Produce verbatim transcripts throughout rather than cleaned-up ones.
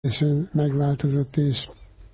és megváltozott, és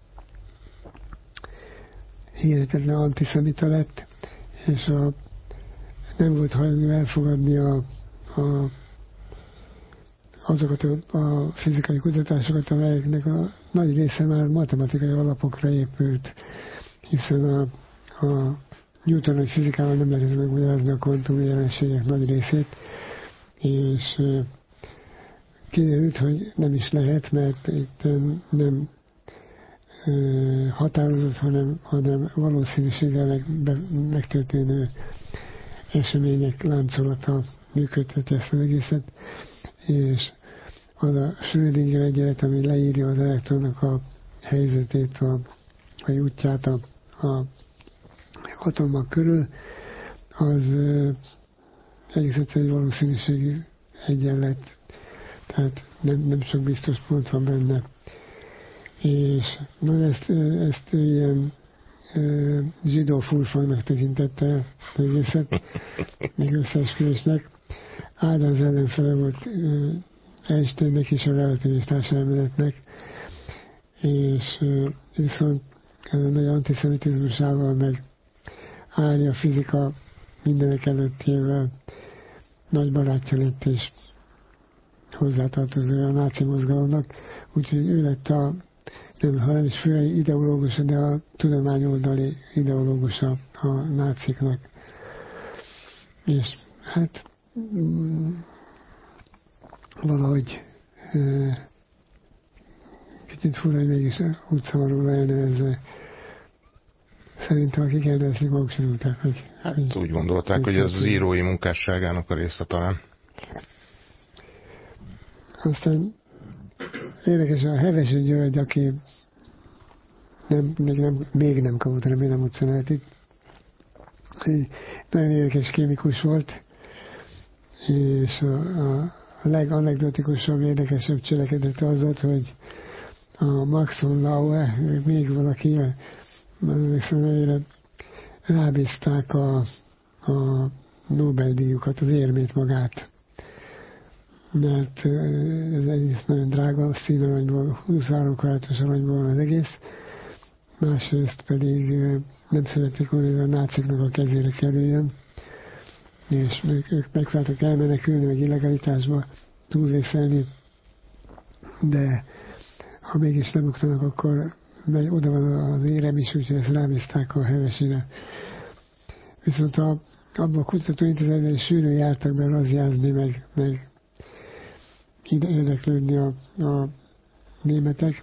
hihetetlen antiszemita lett, és a, nem volt hajlandó elfogadni a, a, azokat a, a fizikai kutatásokat, amelyeknek a nagy része már matematikai alapokra épült, hiszen a, a Newtonos fizikával nem lehet megmagyarázni a kvantum jelenségek nagy részét, és kiderült, hogy nem is lehet, mert itt nem határozott, hanem, hanem valószínűséggel meg, megtörténő események láncolata működteti ezt az egészet, és az a Schrödinger egyenlet, ami leírja az elektronnak a helyzetét, a, vagy útját a, a atomok körül, az egész egyszerűen valószínűségi egyenlet, tehát nem, nem sok biztos pont van benne. És na ezt, ezt ilyen e, zsidó furfangnak tekintette az egészet, még összeesküvésnek. Áldán az ellenfele volt e, Einsteinnek is, a relativitás elméletnek, és e, viszont ez a nagy antiszemitizmusával meg állja a fizika mindenek előttével nagy barátja lett, és hozzátartozója a náci mozgalomnak, úgyhogy ő lett a, nem, ha nem is fő ideológusa, de a tudományoldali ideológusa a náciknak. És hát mm, valahogy e, kicsit fura, hogy mégis útszavaróra elnevezve. Szerintem akik elnevezik, maguk sem tudták, hogy... Hát úgy gondolták, hogy ez az írói munkásságának a része talán. Aztán érdekes, a Hevesi György, aki nem, még, nem, még nem kapott, remélem utcanátit, egy nagyon érdekes kémikus volt, és a, a, a leganekdotikusabb, érdekesebb cselekedet az volt, hogy a Max von Laue, még valaki, viszont rábízták a, a Nobel-díjukat, az érmét magát, mert ez egész nagyon drága, színaranyból, huszonhárom karátos aranyból az egész, másrészt pedig nem szerették volna, hogy a náciknak a kezére kerüljön, és ők megpróbáltak elmenekülni, meg illegalitásba túlvészelni, de ha mégis nem oktanak, akkor oda van az érem is, úgyhogy ezt rábízták a Hevesire. Viszont a, abban a kutatóintézetben is sűrűn jártak be razziázni, meg, meg ide érdeklődni a, a németek,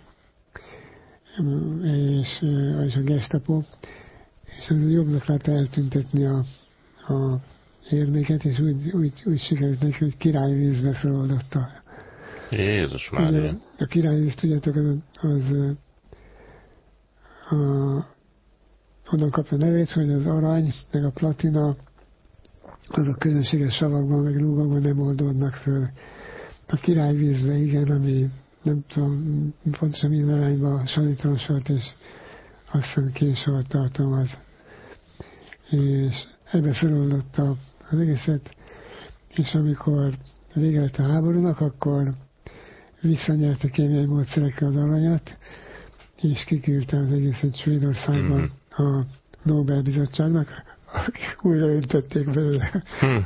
és, és a gestapo, és az jobbnak látta eltüntetni a, a érméket, és úgy, úgy, úgy sikerült neki, hogy királyvízbe feloldotta. Jézus Mária! A királyvíz, tudjátok, az, az a, onnan kapta nevét, hogy az arany, meg a platina, azok közönséges savakban, meg lúgokban nem oldódnak föl. A királyvízbe, igen, ami nem tudom, pontosan milyen arányban sanitronsort és azt hiszem kénsort tartalmaz. És ebbe feloldotta az egészet, és amikor vége lett a háborúnak, akkor visszanyerte kémiai módszerekkel az aranyat, és kiküldte az egészet Svédországban mm-hmm. a Nobel-bizottságnak, akik újra öntötték belőle.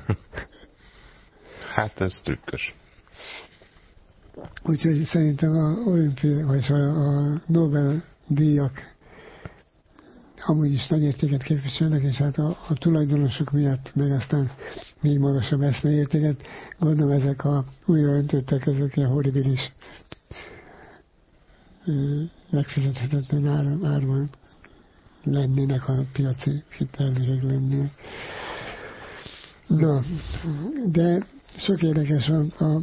Hát ez trükkös. Úgyhogy szerintem a olimpia, vagy a, a Nobel-díjak amúgy is nagy értéket képviselnek, és hát a, a tulajdonosok miatt, meg aztán még magasabb eszmeértéket, gondolom ezek a újra öntöttek, ezek ilyen horribilis megfizethetetlen ár, árban lennének, a piaci hitelvégek lennének. Na, de sok érdekes van a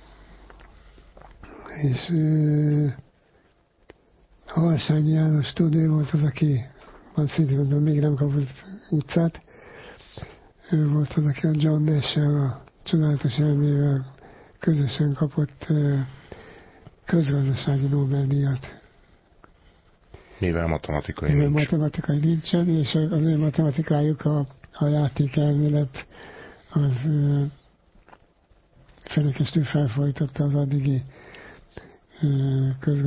és uh, Harsányi János tudő volt az, aki van szintén mondom, még nem kapott utcát. Ő volt az, aki a John Nash-sel, a csodálatos elmével közösen kapott uh, közgazdasági Nobel-díjat. Mivel matematikai Mivel nincs. matematikai nincsen, és az ő matematikájuk, a, a játékelmélet, az uh, fenekestül felfojtotta az addigi közgazdasági